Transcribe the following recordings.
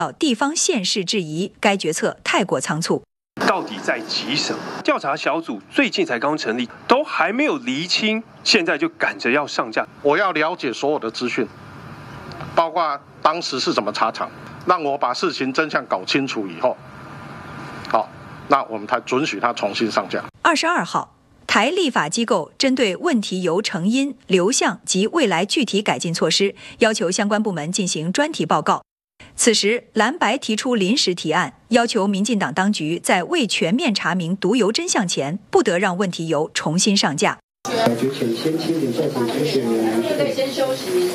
地方县市质疑该决策太过仓促。 到底在急什么？调查小组最近才刚成立，都还没有厘清，现在就赶着要上架。 我要了解所有的资讯，包括当时是怎么查厂，让我把事情真相搞清楚以后，好，那我们才准许它重新上架。 22号，台立法机构针对问题由成因、流向及未来具体改进措施，要求相关部门进行专题报告。此时，蓝白提出临时提案，要求民进党当局在未全面查明毒油真相前，不得让问题油重新上架。 请先清点在场参选人。可以先休息。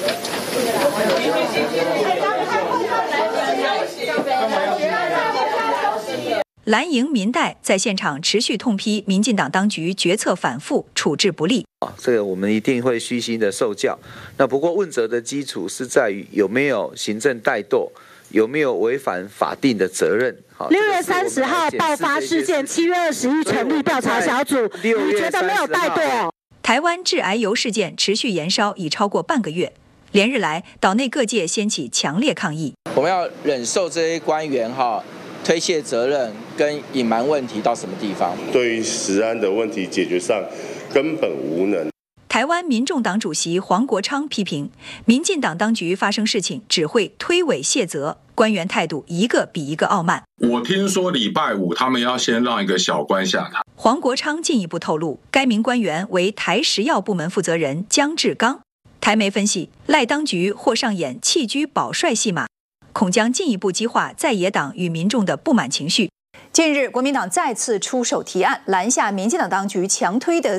蓝营民代在现场持续痛批民进党当局决策反复、处置不力。 这个我们一定会虚心的受教。那不过问责的基础是在于有没有行政怠惰，有没有违反法定的责任。 6月30号爆发事件，7月21成立调查小组，你觉得没有怠惰？ 台湾致癌油事件持续延烧已超过半个月，连日来岛内各界掀起强烈抗议。 我们要忍受这些官员推卸责任跟隐瞒问题到什么地方？ 对于食安的问题解决上根本无能。 台湾民众党主席黄国昌批评，民进党当局发生事情只会推诿卸责，官员态度一个比一个傲慢。 我听说礼拜五他们要先让一个小官下台。 黄国昌进一步透露，该名官员为台食药部门负责人江志刚。台媒分析，赖当局或上演弃车保帅戏码，恐将进一步激化在野党与民众的不满情绪。近日，国民党再次出手提案，拦下民进党当局强推的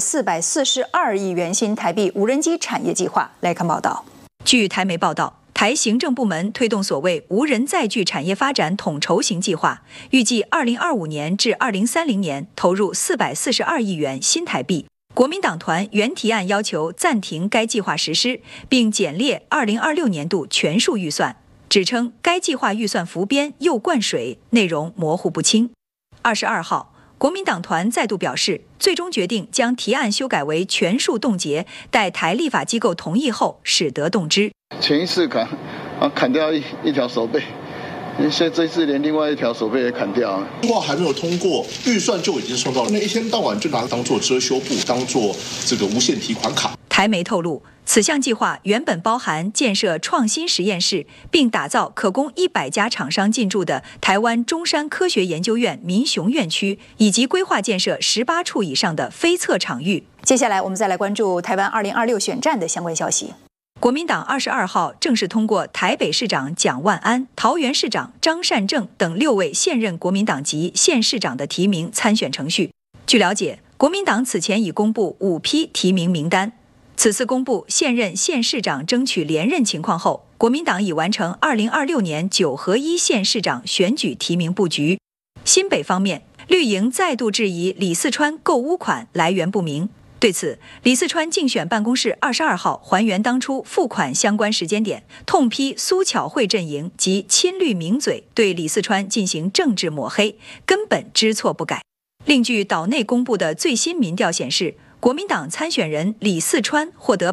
442亿元新台币无人机产业计划。来看报道。据台媒报道，台行政部门推动所谓无人载具产业发展统筹型计划，预计2025年至2030年投入442亿元新台币。国民党团原提案要求暂停该计划实施，并简列2026年度全数预算，指称该计划预算浮编又灌水，内容模糊不清。22号，国民党团再度表示，最终决定将提案修改为全数冻结，待台立法机构同意后使得动之。 前一次砍掉一条手背，这一次连另外一条手背也砍掉了。 计划还没有通过，预算就已经送到，那一天到晚就拿它当做遮羞布，当做这个无限提款卡。 台媒透露，此项计划原本包含建设创新实验室，并打造可供100家厂商进驻的台湾中山科学研究院民雄院区，以及规划建设18处以上的非测场域。接下来，我们再来关注台湾2026选战的相关消息。国民党22号正式通过台北市长蒋万安、桃园市长张善政等6位现任国民党籍县市长的提名参选程序。据了解，国民党此前已公布5批提名名单。此次公布现任县市长争取连任情况后，国民党已完成2026年9合1县市长选举提名布局。新北方面，绿营再度质疑李四川购屋款来源不明。对此，李四川竞选办公室22号还原当初付款相关时间点，痛批苏巧慧阵营及亲绿名嘴对李四川进行政治抹黑，根本知错不改。另据岛内公布的最新民调显示，国民党参选人李四川获得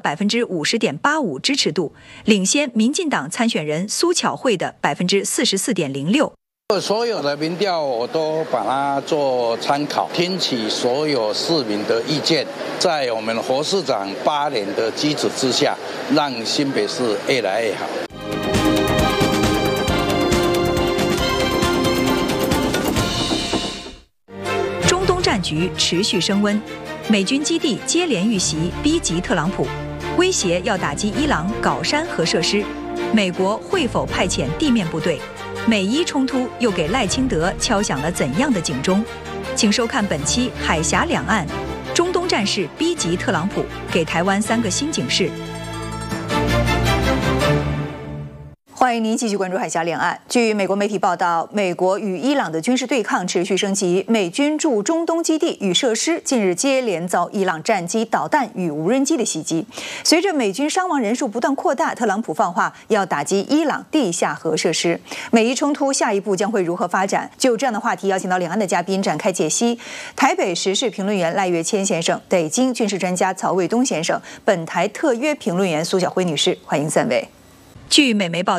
50.85%支持度，领先民进党参选人苏巧慧的44.06%。 所有的民调我都把它做参考，听取所有市民的意见，在我们侯市长8年的基础之下，让新北市越来越好。 中东战局持续升温，美军基地接连遇袭，逼急特朗普，威胁要打击伊朗搞山核设施。美国会否派遣地面部队？美伊冲突又给赖清德敲响了怎样的警钟？请收看本期《海峡两岸》，中东战事逼急特朗普，给台湾3个新警示。欢迎您继续关注海峡两岸。据美国媒体报道，美国与伊朗的军事对抗持续升级，美军驻中东基地与设施近日接连遭伊朗战机、导弹与无人机的袭击。随着美军伤亡人数不断扩大，特朗普放话要打击伊朗地下核设施。美伊冲突下一步将会如何发展？就这样的话题，邀请到两岸的嘉宾展开解析。台北时事评论员赖岳谦先生，北京军事专家曹卫东先生，本台特约评论员苏晓辉女士，欢迎3位。据美媒报道，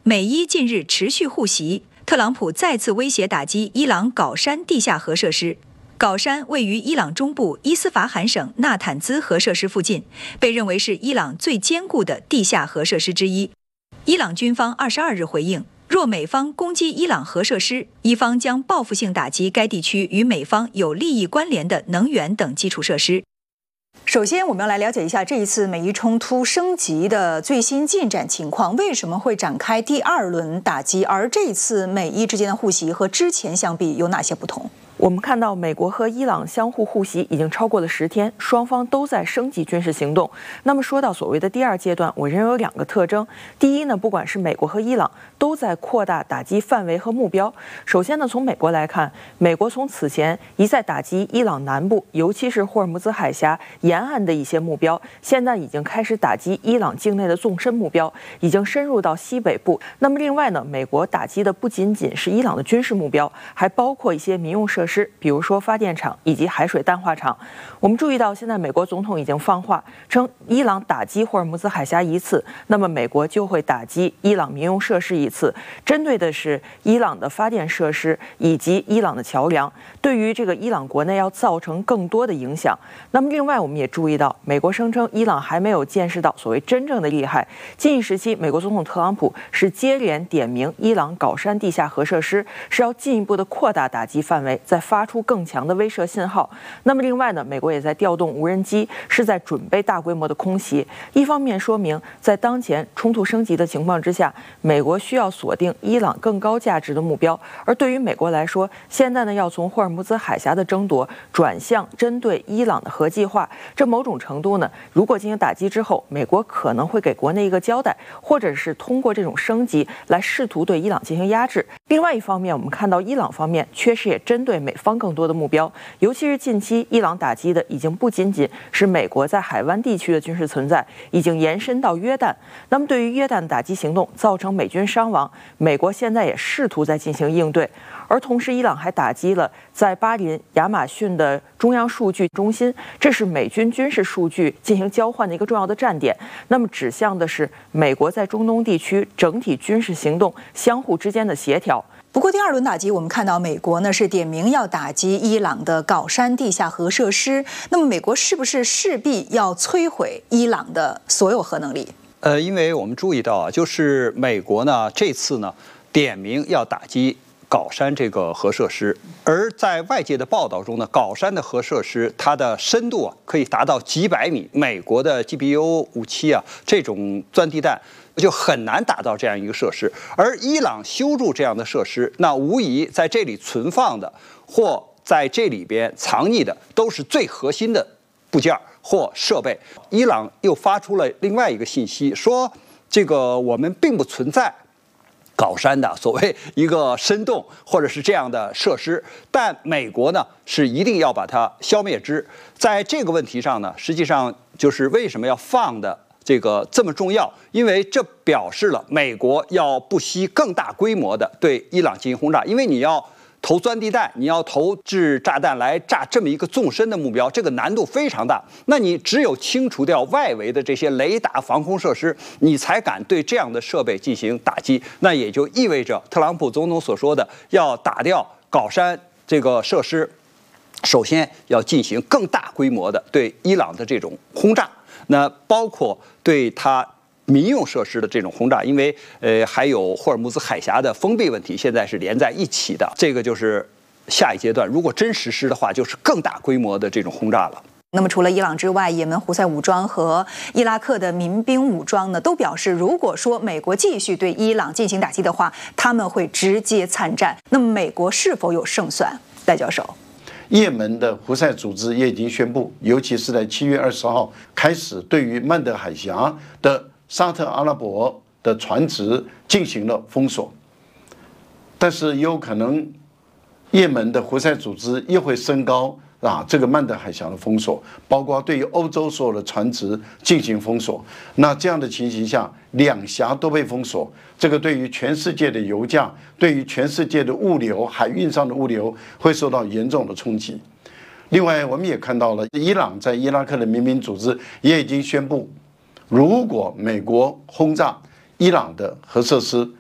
美伊近日持续互袭，特朗普再次威胁打击伊朗镐山地下核设施。镐山位于伊朗中部伊斯法罕省纳坦兹核设施附近，被认为是伊朗最坚固的地下核设施之一。伊朗军方22日回应，若美方攻击伊朗核设施，伊方将报复性打击该地区与美方有利益关联的能源等基础设施。 首先，我们要来了解一下这一次美伊冲突升级的最新进展情况，为什么会展开第2轮打击？而这一次美伊之间的互袭和之前相比有哪些不同？ 我们看到，美国和伊朗相互互袭已经超过了10天，双方都在升级军事行动。那么说到所谓的第2阶段，我认为有2个特征。第一呢，不管是美国和伊朗都在扩大打击范围和目标。首先呢，从美国来看，美国从此前一再打击伊朗南部，尤其是霍尔木兹海峡沿岸的一些目标，现在已经开始打击伊朗境内的纵深目标，已经深入到西北部。那么另外呢，美国打击的不仅仅是伊朗的军事目标，还包括一些民用设施，比如说发电厂以及海水淡化厂。我们注意到，现在美国总统已经放话称，伊朗打击霍尔木兹海峡1次，那么美国就会打击伊朗民用设施1次，针对的是伊朗的发电设施以及伊朗的桥梁，对于这个伊朗国内要造成更多的影响。那么另外，我们也注意到，美国声称伊朗还没有见识到所谓真正的厉害。近一时期，美国总统特朗普是接连点名伊朗镐山地下核设施，是要进一步的扩大打击范围，再发出更强的威慑信号。那么另外呢，美国也在调动无人机，是在准备大规模的空袭。一方面说明，在当前冲突升级的情况之下，美国需要锁定伊朗更高价值的目标。而对于美国来说，现在呢要从霍尔木兹海峡的争夺转向针对伊朗的核计划。这某种程度呢，如果进行打击之后，美国可能会给国内一个交代，或者是通过这种升级来试图对伊朗进行压制。另外一方面，我们看到伊朗方面确实也针对美方更多的目标，尤其是近期伊朗打击的已经不仅仅是美国在海湾地区的军事存在，已经延伸到约旦。那么对于约旦的打击行动造成美军伤亡，美国现在也试图在进行应对。而同时，伊朗还打击了在巴林亚马逊的中央数据中心，这是美军军事数据进行交换的一个重要的站点。那么指向的是美国在中东地区整体军事行动相互之间的协调。 不过第2轮打击，我们看到美国呢是点名要打击伊朗的镐山地下核设施。那么美国是不是势必要摧毁伊朗的所有核能力？ 因为我们注意到啊，就是美国呢这次呢点名要打击镐山这个核设施，而在外界的报道中呢，镐山的核设施它的深度啊可以达到几百米，美国的 GBU-57啊这种钻地弹就很难达到这样一个设施。而伊朗修筑这样的设施，那无疑在这里存放的或在这里边藏匿的都是最核心的部件或设备。伊朗又发出了另外一个信息，说这个我们并不存在镐山的所谓一个深洞或者是这样的设施，但美国呢是一定要把它消灭之。在这个问题上呢，实际上就是为什么要放的这个这么重要，因为这表示了美国要不惜更大规模的对伊朗进行轰炸，因为你要投钻地弹，你要投掷炸弹来炸这么一个纵深的目标，这个难度非常大。那你只有清除掉外围的这些雷达防空设施，你才敢对这样的设备进行打击。那也就意味着特朗普总统所说的要打掉镐山这个设施，首先要进行更大规模的对伊朗的这种轰炸，那包括对它民用设施的这种轰炸，因为还有霍尔木兹海峡的封闭问题，现在是连在一起的。这个就是下一阶段，如果真实施的话，就是更大规模的这种轰炸了。 那么除了伊朗之外，也门胡塞武装和伊拉克的民兵武装呢，都表示，如果说美国继续对伊朗进行打击的话，他们会直接参战。那么美国是否有胜算？戴教授， 也门的胡塞组织也已经宣布，尤其是在7月20号开始，对于曼德海峡的沙特阿拉伯的船只进行了封锁，但是也有可能也门的胡塞组织又会升高这个曼德海峡的封锁，包括对于欧洲所有的船只进行封锁。那这样的情形下，两峡都被封锁，这个对于全世界的油价，对于全世界的物流、海运上的物流会受到严重的冲击。另外，我们也看到了，伊朗在伊拉克的民兵组织也已经宣布，如果美国轰炸伊朗的核设施，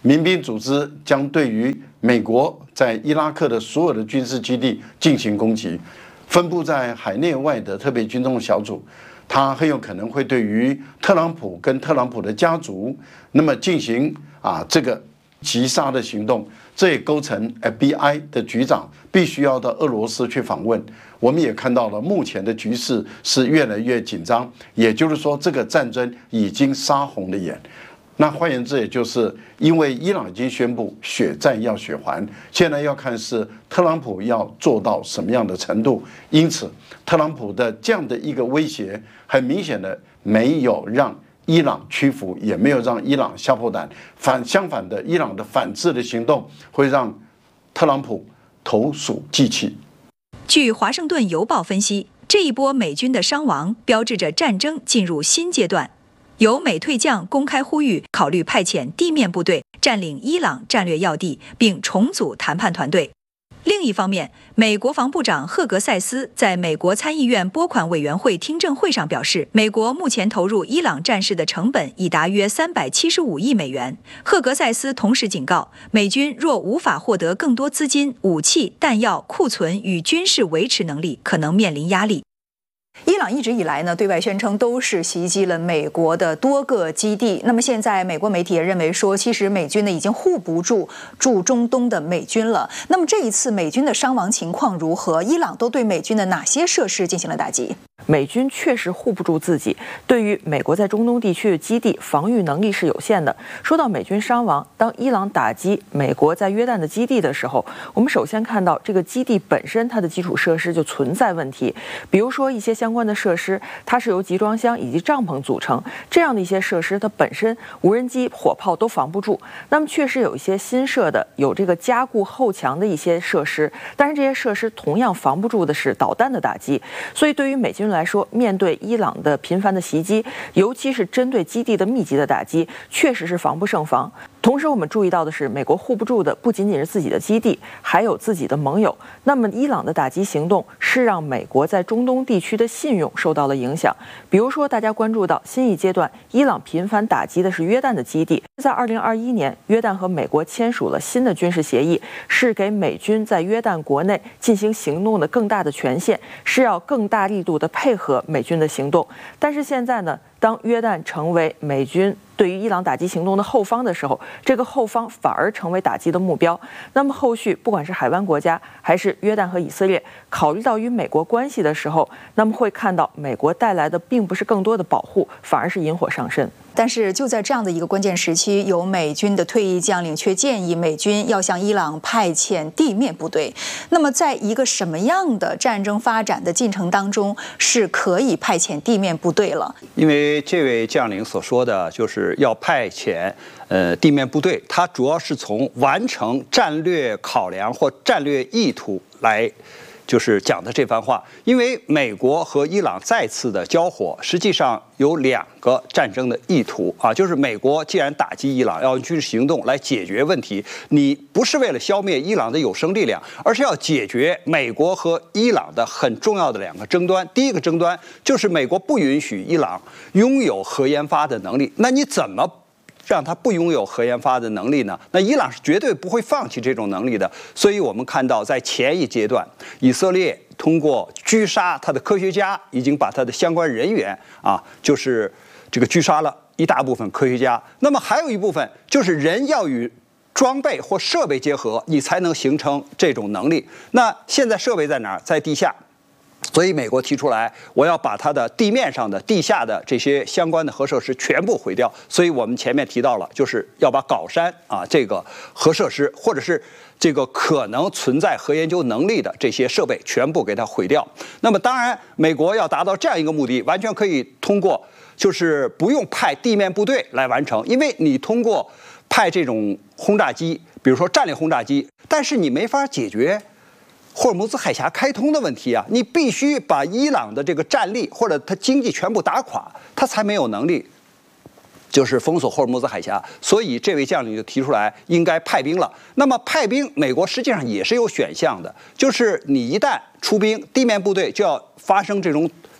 民兵组织将对于美国在伊拉克的所有的军事基地进行攻击。分布在海内外的特别军动小组，它很有可能会对于特朗普跟特朗普的家族，那么进行这个击杀的行动。这也构成 FBI 的局长必须要到俄罗斯去访问。我们也看到了，目前的局势是越来越紧张，也就是说，这个战争已经杀红了眼。那换言之，也就是因为伊朗已经宣布血债要血还，现在要看是特朗普要做到什么样的程度。因此，特朗普的这样的一个威胁，很明显的没有让伊朗屈服，也没有让伊朗吓破胆。相反的，伊朗的反制的行动会让特朗普投鼠忌器。 据《华盛顿邮报》分析，这一波美军的伤亡标志着战争进入新阶段。有美退将公开呼吁考虑派遣地面部队占领伊朗战略要地，并重组谈判团队。另一方面，美国防部长赫格塞斯在美国参议院拨款委员会听证会上表示，美国目前投入伊朗战事的成本已达约375亿美元。赫格塞斯同时警告，美军若无法获得更多资金、武器、弹药、库存与军事维持能力，可能面临压力。 伊朗一直以来呢，对外宣称都是袭击了美国的多个基地。那么现在美国媒体也认为说，其实美军呢已经护不住驻中东的美军了。那么这一次美军的伤亡情况如何？伊朗都对美军的哪些设施进行了打击？ 美军确实护不住自己，对于美国在中东地区的基地防御能力是有限的。说到美军伤亡，当伊朗打击美国在约旦的基地的时候，我们首先看到这个基地本身它的基础设施就存在问题，比如说一些相关的设施，它是由集装箱以及帐篷组成，这样的一些设施它本身无人机、火炮都防不住。那么确实有一些新设的有这个加固后墙的一些设施，但是这些设施同样防不住的是导弹的打击。所以对于美军来说，面对伊朗的频繁的袭击，尤其是针对基地的密集的打击，确实是防不胜防。同时我们注意到的是，美国护不住的不仅仅是自己的基地，还有自己的盟友。那么伊朗的打击行动是让美国在中东地区的信用受到了影响。比如说大家关注到新一阶段，伊朗频繁打击的是约旦的基地。在2021年，约旦和美国签署了新的军事协议，是给美军在约旦国内进行行动的更大的权限，是要更大力度的配合美军的行动。但是现在呢，当约旦成为美军对于伊朗打击行动的后方的时候，这个后方反而成为打击的目标。那么后续不管是海湾国家还是约旦和以色列，考虑到与美国关系的时候，那么会看到美国带来的并不是更多的保护，反而是引火上身。 但是就在这样的一个关键时期，有美军的退役将领却建议美军要向伊朗派遣地面部队。那么在一个什么样的战争发展的进程当中是可以派遣地面部队了？ 因为这位将领所说的就是要派遣地面部队，他主要是从完成战略考量或战略意图来就是讲的这番话。因为美国和伊朗再次的交火，实际上有两个战争的意图啊，就是美国既然打击伊朗，要用军事行动来解决问题，你不是为了消灭伊朗的有生力量，而是要解决美国和伊朗的很重要的两个争端。第一个争端就是美国不允许伊朗拥有核研发的能力，那你怎么让他不拥有核研发的能力呢？那伊朗是绝对不会放弃这种能力的。所以我们看到，在前一阶段，以色列通过狙杀他的科学家，已经把他的相关人员就是这个狙杀了一大部分科学家。那么还有一部分就是人要与装备或设备结合，你才能形成这种能力。那现在设备在哪儿？在地下。所以美国提出来，我要把它的地面上的、地下的这些相关的核设施全部毁掉。所以我们前面提到了，就是要把皋山这个核设施，或者是这个可能存在核研究能力的这些设备全部给它毁掉。那么当然，美国要达到这样一个目的，完全可以通过就是不用派地面部队来完成，因为你通过派这种轰炸机，比如说战略轰炸机，但是你没法解决霍尔木兹海峡开通的问题啊！你必须把伊朗的这个战力或者它经济全部打垮，它才没有能力就是封锁霍尔木兹海峡。所以这位将领就提出来应该派兵了。那么派兵，美国实际上也是有选项的，就是你一旦出兵，地面部队就要发生这种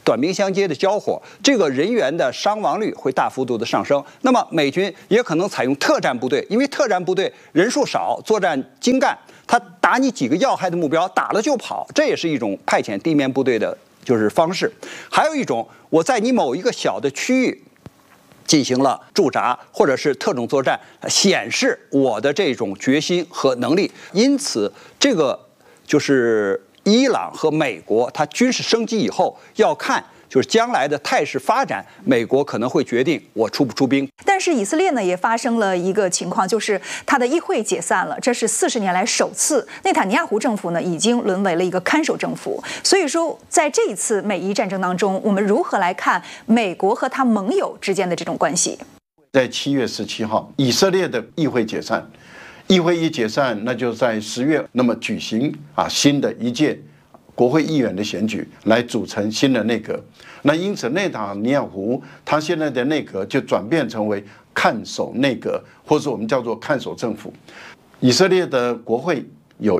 短兵相接的交火，这个人员的伤亡率会大幅度的上升。那么美军也可能采用特战部队，因为特战部队人数少，作战精干，他打你几个要害的目标，打了就跑，这也是一种派遣地面部队的就是方式。还有一种，我在你某一个小的区域进行了驻扎或者是特种作战，显示我的这种决心和能力。因此，这个就是伊朗和美国，它军事升级以后要看就是将来的态势发展，美国可能会决定我出不出兵。 但是以色列呢，也发生了一个情况，就是它的议会解散了，这是40年来首次。内塔尼亚胡政府呢，已经沦为了一个看守政府。所以说，在这一次美伊战争当中，我们如何来看美国和他盟友之间的这种关系？ 在7月17号，以色列的议会解散，议会一解散，那就在10月那么举行新的一届国会议员的选举，来组成新的内阁。那因此，内塔尼亚胡他现在的内阁就转变成为看守内阁，或者我们叫做看守政府。以色列的国会有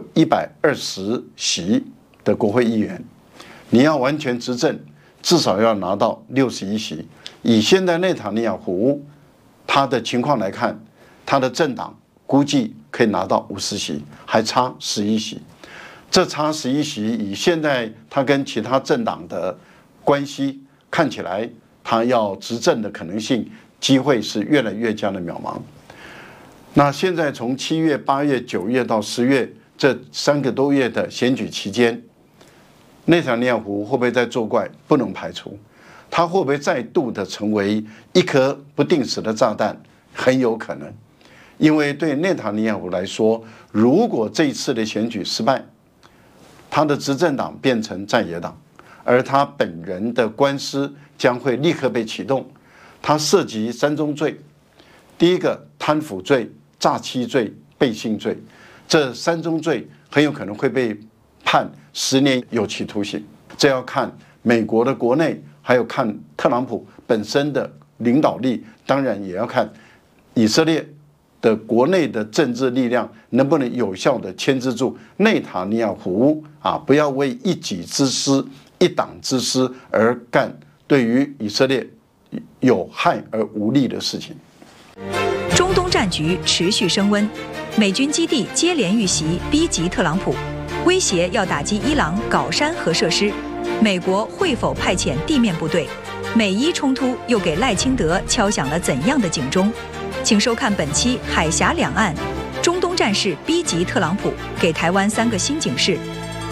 120席的国会议员，你要完全执政，至少要拿到61席。以现在内塔尼亚胡他的情况来看，他的政党估计可以拿到50席，还差11席。这差11席，以现在他跟其他政党的关系看起来，他要执政的可能性机会是越来越加的渺茫。那现在从7月、8月、9月到10月这3个多月的选举期间，内塔尼亚胡会不会再作怪？不能排除。他会不会再度的成为一颗不定时的炸弹？很有可能。因为对内塔尼亚胡来说，如果这一次的选举失败，他的执政党变成在野党，而他本人的官司将会立刻被启动。他涉及3宗罪，第一个贪腐罪、诈欺罪、背信罪，这3宗罪很有可能会被判10年有期徒刑。这要看美国的国内，还有看特朗普本身的领导力，当然也要看以色列的国内的政治力量能不能有效的牵制住内塔尼亚胡不要为一己之私、一党之私而干对于以色列有害而无利的事情。 中东战局持续升温，美军基地接连遇袭，逼急特朗普，威胁要打击伊朗搞山核设施。美国会否派遣地面部队？美伊冲突又给赖清德敲响了怎样的警钟？请收看本期《海峡两岸》，中东战事逼急特朗普，给台湾3个新警示。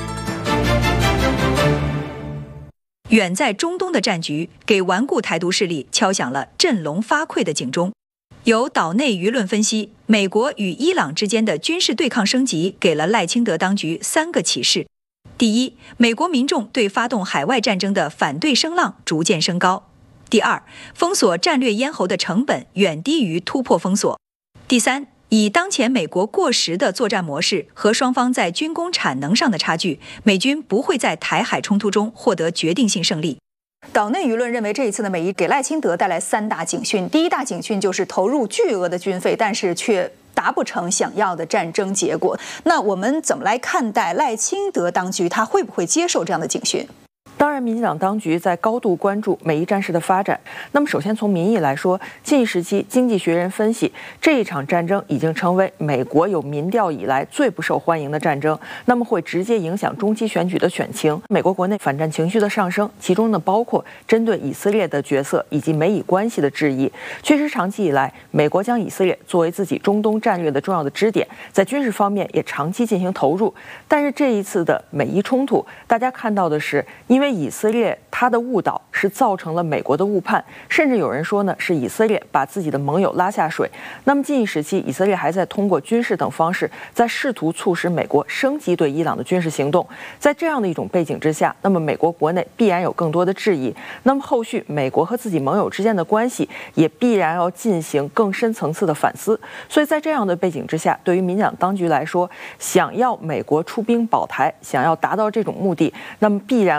远在中东的战局，给顽固台独势力敲响了振聋发聩的警钟。有岛内舆论分析，美国与伊朗之间的军事对抗升级，给了赖清德当局3个启示。第一，美国民众对发动海外战争的反对声浪逐渐升高。第二，封锁战略咽喉的成本远低于突破封锁。第三，以当前美国过时的作战模式和双方在军工产能上的差距，美军不会在台海冲突中获得决定性胜利。岛内舆论认为，这一次的美伊给赖清德带来3大警讯。第一大警讯就是投入巨额的军费，但是却达不成想要的战争结果。那我们怎么来看待赖清德当局，他会不会接受这样的警讯？ 当然，民进党当局在高度关注美伊战事的发展。那么，首先从民意来说，近一时期，《经济学人》分析，这一场战争已经成为美国有民调以来最不受欢迎的战争，那么会直接影响中期选举的选情。美国国内反战情绪的上升，其中呢包括针对以色列的角色以及美以关系的质疑。确实，长期以来，美国将以色列作为自己中东战略的重要的支点，在军事方面也长期进行投入。但是这一次的美伊冲突，大家看到的是，因为以色列它的误导是造成了美国的误判，甚至有人说呢是以色列把自己的盟友拉下水。那么近一时期，以色列还在通过军事等方式在试图促使美国升级对伊朗的军事行动。在这样的一种背景之下，那么美国国内必然有更多的质疑，那么后续美国和自己盟友之间的关系也必然要进行更深层次的反思。所以在这样的背景之下，对于民进党当局来说，想要美国出兵保台，想要达到这种目的，那么必然会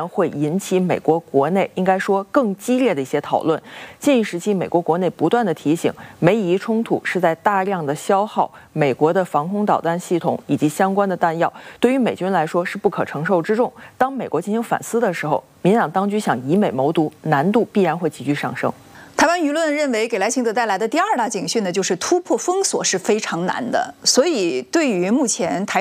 引起美国国内应该说更激烈的一些讨论。近一时期，美国国内不断的提醒，梅以伊冲突是在大量的消耗美国的防空导弹系统以及相关的弹药，对于美军来说是不可承受之重。当美国进行反思的时候，民进党当局想以美谋独，难度必然会急剧上升。 台湾舆论认为，给赖清德带来的第二大警讯呢，就是突破封锁是非常难的。所以，对于目前台